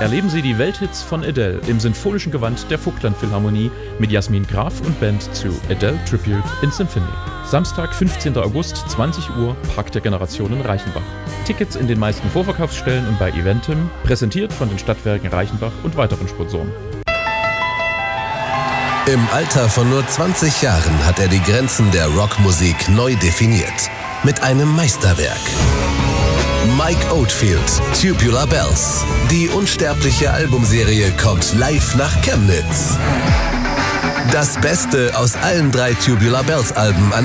Erleben Sie die Welthits von Adele im sinfonischen Gewand der Vogtland Philharmonie mit Jasmin Graf und Band zu Adele Tribute in Symphony. Samstag, 15. August, 20 Uhr, Park der Generationen Reichenbach. Tickets in den meisten Vorverkaufsstellen und bei Eventim, präsentiert von den Stadtwerken Reichenbach und weiteren Sponsoren. Im Alter von nur 20 Jahren hat er die Grenzen der Rockmusik neu definiert. Mit einem Meisterwerk. Mike Oldfield, Tubular Bells. Die unsterbliche Albumserie kommt live nach Chemnitz. Das Beste aus allen 3 Tubular Bells Alben